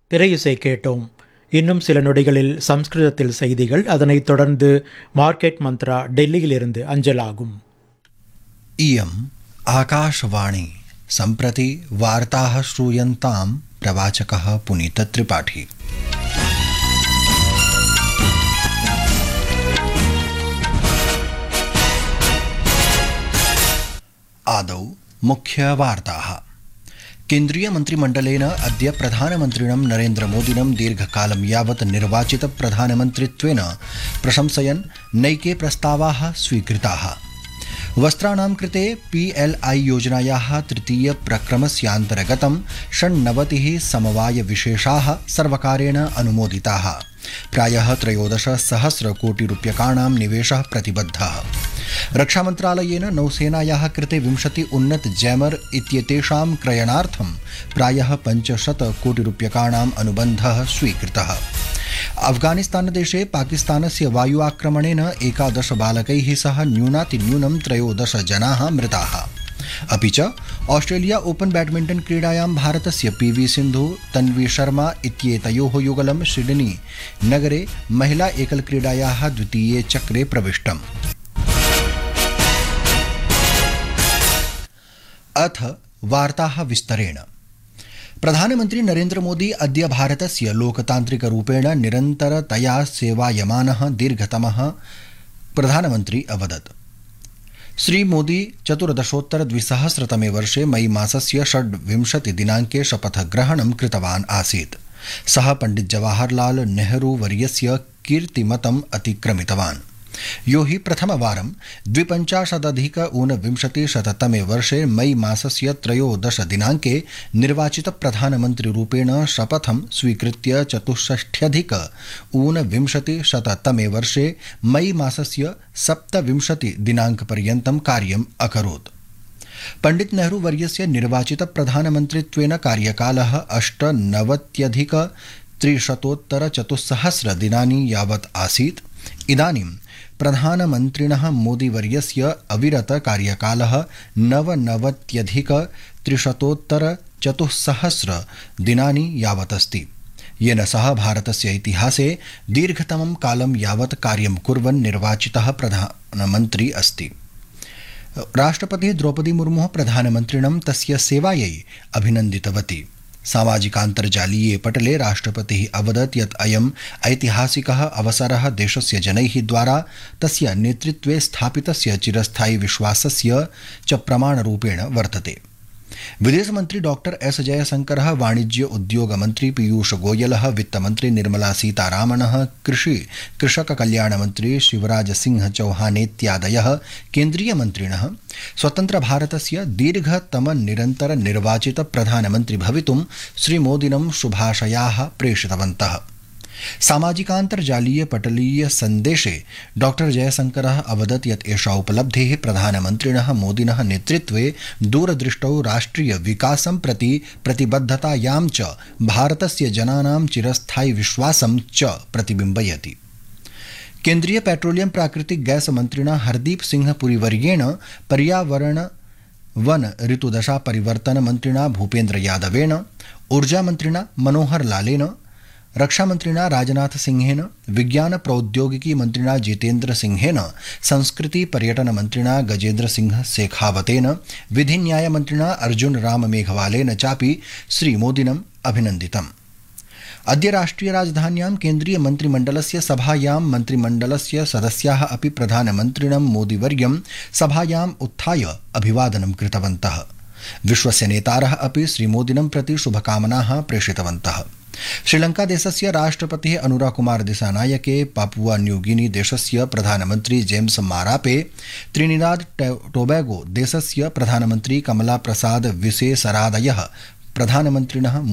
திரையிசை கேட்டோம். இன்னும் சில நொடிகளில் சம்ஸ்கிருதத்தில் செய்திகள், அதனைத் தொடர்ந்து மார்க்கெட் மந்த்ரா டெல்லியிலிருந்து அஞ்சலாகும். इयम् आकाशवाणी सम्प्रति वार्ताः श्रूयन्तां प्रवाचकः पुनीतत्रिपाठी। आदौ मुख्यवार्ताः। केन्द्रीय मन्त्रिमण्डलेन अद्य प्रधानमन्त्रिणं नरेन्द्रमोदिनं दीर्घकालं यावत् निर्वाचितप्रधानमन्त्रित्वेन प्रशंसयन् नैके प्रस्तावाः स्वीकृताः। वस्त्राणां कृते PLI योजनायाः तृतीय प्रक्रमस्यान्तर्गतं 96 समवायविशेषाः सर्वकारेण अनुमोदिताः। प्रायः 13,000 कोटिरूप्यकाणां निवेशः प्रतिबद्धः। रक्षामन्त्रालयेन नौसेनायाः कृते 20 उन्नत जैमर इत्येतेषां क्रयणार्थं प्रायः 500 कोटिरूप्यकाणाम् अनुबन्धः स्वीकृतः। अफगानिस्तानदेशे पाकिस्तानस्य वायु आक्रमणेन 11 बालकैः सह न्यूनातिन्यूनं 13 जनाः मृताः। अपि च ऑस्ट्रेलिया ओपन बैडमिंटन क्रीडायां भारतस्य PV सिन्धु तन्वी शर्मा इत्येतयोः युगलं सिडनी नगरे महिला एकल क्रीडायाः द्वितीये चक्रे प्रविष्टम्। अथ वार्ताः विस्तरेण। प्रधानमन्त्री नरेन्द्र मोदी अद्य भारतस्य लोकतान्त्रिकरूपेण निरन्तरतया सेवायमानः दीर्घतमः प्रधानमन्त्री अवदत्। श्री मोदी 14,200 वर्षे मई मासस्य 26 दिनाङ्के शपथग्रहणं कृतवान् आसीत्। सः पण्डित जवाहरलाल नेहरू वर्यस्य कीर्तिमतम् अतिक्रमितवान्, यो हि प्रथमवारं 52,59 वर्षे मई मासस्य 13 दिनाङ्के निर्वाचितप्रधानमन्त्रिरूपेण शपथं स्वीकृत्य 64,59 वर्षे मई मासस्य 27 दिनाङ्कपर्यन्तं कार्यम् अकरोत्। पण्डित नेहरू वर्यस्य निर्वाचितप्रधानमन्त्रित्वेन कार्यकालः 98,304 दिनानि यावत् आसीत्। इदानीं प्रधानमन्त्रिणः मोदीवर्यस्य अविरत कार्यकालः 99,304 दिनानि यावत् अस्ति, येन सह भारतस्य इतिहासे दीर्घतमं कालं यावत् कार्यं कुर्वन् निर्वाचितः प्रधानमन्त्री अस्ति। राष्ट्रपतिः द्रौपदी मुर्मुः प्रधानमन्त्रिणं तस्य सेवायै अभिनन्दितवती। सामाजिकान्तर्जालीये पटले राष्ट्रपतिः अवदत् यत् अयम् ऐतिहासिकः अवसरः देशस्य जनैः द्वारा तस्य नेतृत्वे स्थापितस्य चिरस्थायी विश्वासस्य च प्रमाणरूपेण वर्तते। विदेशमन्त्री डॉक्टर S जयशंकरः, वाणिज्य उद्योग मन्त्री पीयूष गोयलः, वित्तमन्त्री निर्मला सीतारामनः, कृषक कल्याणमन्त्री शिवराज सिंह चौहानेत्यादयः केन्द्रीयमन्त्रिणः स्वतन्त्र भारतस्य दीर्घतम निरन्तर निर्वाचित प्रधानमन्त्री भवितुं श्रीमोदिनं शुभाशयाः प्रेषितवन्तः। सामाजिकान्तर्जालीय पटलीय सन्देशे डॉक्टर जयशंकरः अवदत् यत् एषा उपलब्धिः प्रधानमन्त्रिणः मोदिनः नेतृत्वे दूरदृष्टौ राष्ट्रिय विकासं प्रति प्रतिबद्धतायां च भारतस्य जनानां चिरस्थायी विश्वासं च प्रतिबिम्बयति। केन्द्रीय पेट्रोलियम प्राकृतिक गैस मन्त्रिणा हरदीप सिंह पुरीवर्येण, पर्यावरण वन ऋतुदशा परिवर्तन मन्त्रिणा भूपेन्द्र यादवेन, ऊर्जा मन्त्रिणा मनोहर लालेन, रक्षामन्त्रिणा राजनाथ सिंहेन, विज्ञान प्रौद्योगिकी मन्त्रिणा जितेन्द्र सिंहेन, संस्कृति पर्यटन मन्त्रिणा गजेन्द्र सिंह शेखावतेन, विधि न्याय मन्त्रिणा अर्जुन राम मेघवालेन चापि श्रीमोदिनम् अभिनन्दितम्। अद्य राष्ट्रिय राजधान्यां केन्द्रीय मन्त्रिमण्डलस्य सभायां मन्त्रिमण्डलस्य सदस्याः अपि प्रधानमन्त्रिणं मोदीवर्यं सभायाम् उत्थाय अभिवादनं कृतवन्तः। विश्वस्य नेतारः अपि श्रीमोदिनं प्रति शुभकामनाः प्रेषितवन्तः। श्रीलंका देशस्य राष्ट्रपतिः अनुरा कुमार दिसानायके, पापुआ न्यूगिनी देशस्य प्रधानमन्त्री जेम्स मारापे, त्रिनिदाद टोबैगो देशस्य प्रधानमन्त्री कमला प्रसाद विसेसरादयः प्रधानमन्त्रिणः